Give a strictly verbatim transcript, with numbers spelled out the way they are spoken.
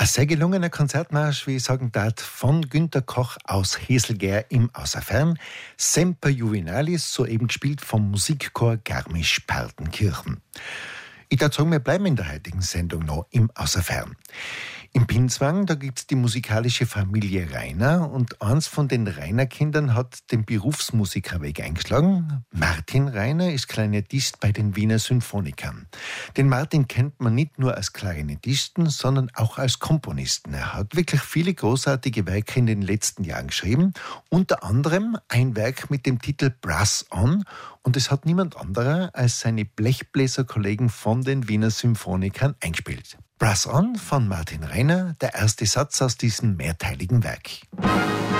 Ein sehr gelungener Konzertmarsch, wie ich sagen darf, von Günter Koch aus Heselgär im Außerfern. Semper Juvinalis, soeben gespielt vom Musikchor Garmisch-Partenkirchen. Ich darf sagen, wir bleiben in der heutigen Sendung noch im Außerfern. Im Penzwang, da gibt's die musikalische Familie Rainer und eins von den Rainer-Kindern hat den Berufsmusikerweg eingeschlagen. Martin Rainer ist Klarinettist bei den Wiener Symphonikern. Den Martin kennt man nicht nur als Klarinettisten, sondern auch als Komponisten. Er hat wirklich viele großartige Werke in den letzten Jahren geschrieben, unter anderem ein Werk mit dem Titel Brass On, und es hat niemand anderer als seine Blechbläserkollegen von den Wiener Symphonikern eingespielt. Brass On von Martin Rainer, der erste Satz aus diesem mehrteiligen Werk.